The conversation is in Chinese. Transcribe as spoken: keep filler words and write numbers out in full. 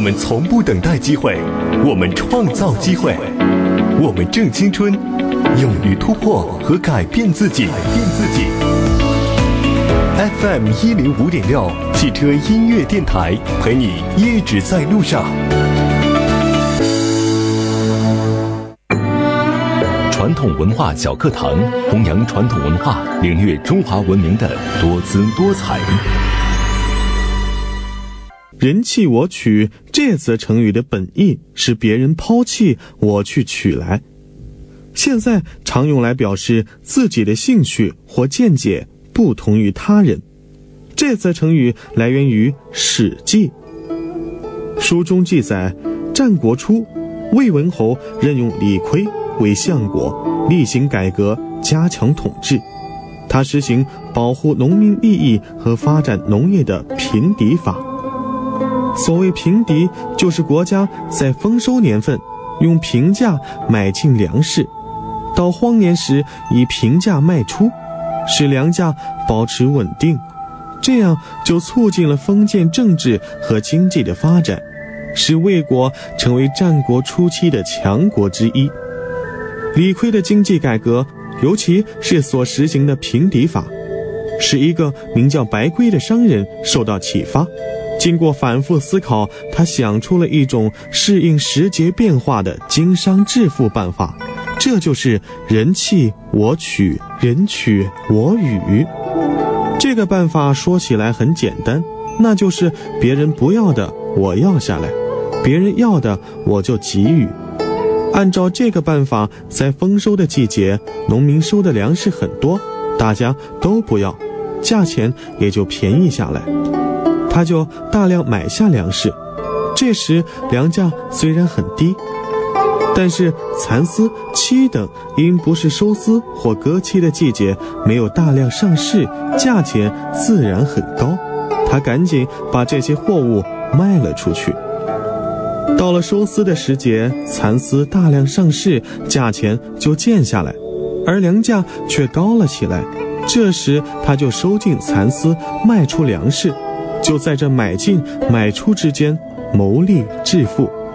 们从不等待机会，我们创造机会，我们正青春，勇于突破和改变自己。改变自己。F M 一零五点六汽车音乐电台，陪你一直在路上。传统文化小课堂，弘扬传统文化，领略中华文明的多姿多彩。 人弃我取这则成语的本意是别人抛弃，我去取来，现在常用来表示自己的兴趣或见解不同于他人。这则成语来源于《史记》，书中记载，战国初，魏文侯任用李悝为相国，厉行改革，加强统治。他实行保护农民利益和发展农业的平籴法。所谓平籴，就是国家在丰收年份用平价买进粮食，到荒年时以平价卖出，使粮价保持稳定，这样就促进了封建政治和经济的发展，使魏国成为战国初期的强国之一。李悝的经济改革，尤其是所实行的平籴法，使一个名叫白圭的商人受到启发，经过反复思考，他想出了一种适应时节变化的经商致富办法，这就是人弃我取，人取我予。这个办法说起来很简单，那就是别人不要的我要下来，别人要的我就给予。按照这个办法，在丰收的季节，农民收的粮食很多，大家都不要，价钱也就便宜下来，他就大量买下粮食。这时粮价虽然很低，但是蚕丝、漆等因不是收丝或割期的季节，没有大量上市，价钱自然很高，他赶紧把这些货物卖了出去。到了收丝的时节，蚕丝大量上市，价钱就贱下来，而粮价却高了起来，这时他就收进蚕丝，卖出粮食，就在这买进买出之间谋利致富。